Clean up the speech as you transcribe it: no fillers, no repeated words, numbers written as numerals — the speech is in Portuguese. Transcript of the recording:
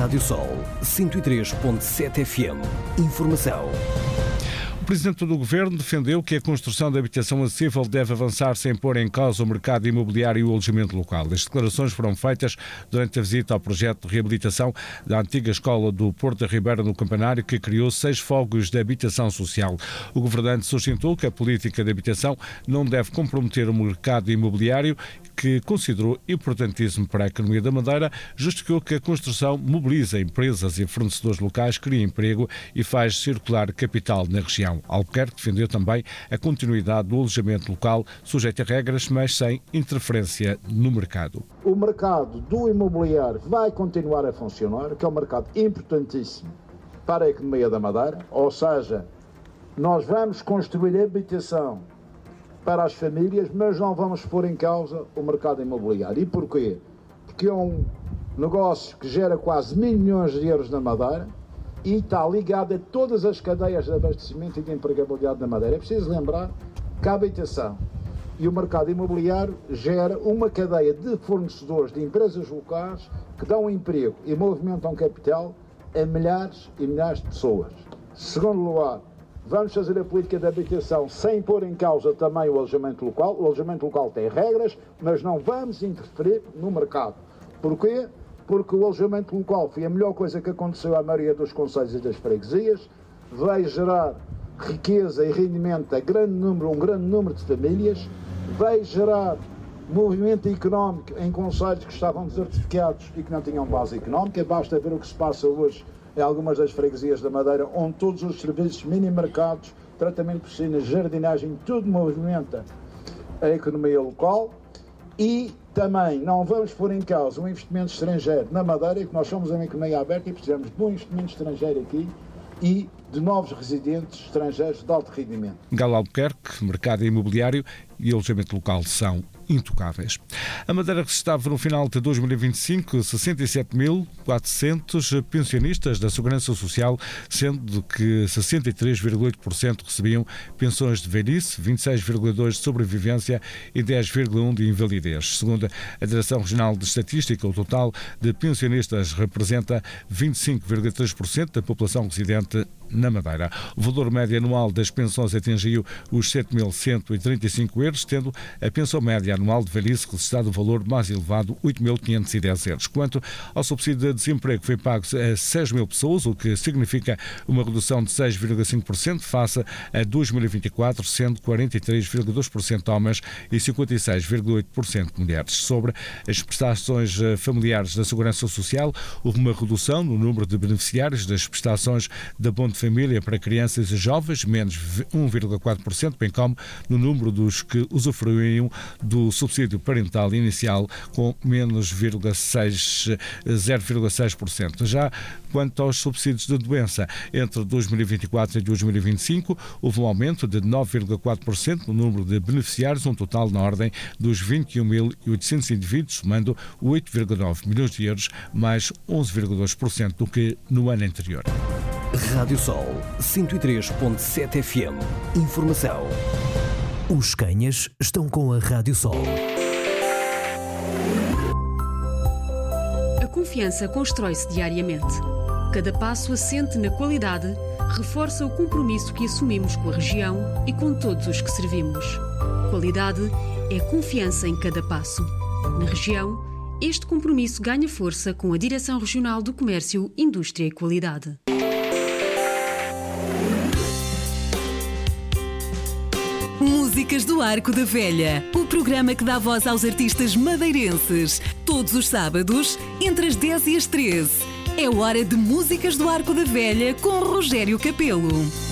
Rádio Sol 103.7 FM. Informação. O Presidente do Governo defendeu que a construção de habitação acessível deve avançar sem pôr em causa o mercado imobiliário e o alojamento local. As declarações foram feitas durante a visita ao projeto de reabilitação da antiga escola do Porto da Ribeira, no Campanário, que criou 6 fogos de habitação social. O governante sustentou que a política de habitação não deve comprometer o mercado imobiliário, que considerou importantíssimo para a economia da Madeira. Justificou que a construção mobiliza empresas e fornecedores locais, cria emprego e faz circular capital na região. Albuquerque defendeu também a continuidade do alojamento local, sujeito a regras, mas sem interferência no mercado. O mercado do imobiliário vai continuar a funcionar, que é um mercado importantíssimo para a economia da Madeira, ou seja, nós vamos construir habitação para as famílias, mas não vamos pôr em causa o mercado imobiliário. E porquê? Porque é um negócio que gera quase 1.000 milhões de euros na Madeira e está ligado a todas as cadeias de abastecimento e de empregabilidade na Madeira. É preciso lembrar que a habitação e o mercado imobiliário gera uma cadeia de fornecedores de empresas locais que dão emprego e movimentam capital a milhares e milhares de pessoas. Segundo lugar, vamos fazer a política de habitação sem pôr em causa também o alojamento local. O alojamento local tem regras, mas não vamos interferir no mercado. Porquê? Porque o alojamento local foi a melhor coisa que aconteceu à maioria dos concelhos e das freguesias, vai gerar riqueza e rendimento a um grande número de famílias, vai gerar movimento económico em concelhos que estavam desertificados e que não tinham base económica. Basta ver o que se passa hoje em algumas das freguesias da Madeira, onde todos os serviços, mini-mercados, tratamento de piscinas, jardinagem, tudo movimenta a economia local. E também não vamos pôr em causa um investimento estrangeiro na Madeira, que nós somos uma economia aberta e precisamos de um investimento estrangeiro aqui e de novos residentes estrangeiros de alto rendimento. Galo Albuquerque, mercado imobiliário e alojamento local são intocáveis. A Madeira registrava no final de 2025 67.400 pensionistas da Segurança Social, sendo que 63,8% recebiam pensões de velhice, 26,2% de sobrevivência e 10,1% de invalidez. Segundo a Direção Regional de Estatística, o total de pensionistas representa 25,3% da população residente na Madeira. O valor médio anual das pensões atingiu os 7.135 euros, tendo a pensão média anual de velhice registrado o valor mais elevado, 8.510 euros. Quanto ao subsídio de desemprego, foi pago a 6.000 pessoas, o que significa uma redução de 6,5% face a 2024, sendo 43,2% homens e 56,8% mulheres. Sobre as prestações familiares da Segurança Social, houve uma redução no número de beneficiários das prestações da Abono de Família para crianças e jovens, menos 1,4%, bem como no número dos que usufruíam do subsídio parental inicial, com menos 0,6%. Já quanto aos subsídios de doença, entre 2024 e 2025, houve um aumento de 9,4% no número de beneficiários, um total na ordem dos 21.800 indivíduos, somando 8,9 milhões de euros, mais 11,2% do que no ano anterior. Rádio Sol 103.7 FM. Informação. Os Canhas estão com a Rádio Sol. A confiança constrói-se diariamente. Cada passo assente na qualidade reforça o compromisso que assumimos com a região e com todos os que servimos. Qualidade é confiança em cada passo. Na região, este compromisso ganha força com a Direção Regional do Comércio, Indústria e Qualidade. Músicas do Arco da Velha, o programa que dá voz aos artistas madeirenses. Todos os sábados, entre as 10 e as 13. É hora de Músicas do Arco da Velha com Rogério Capelo.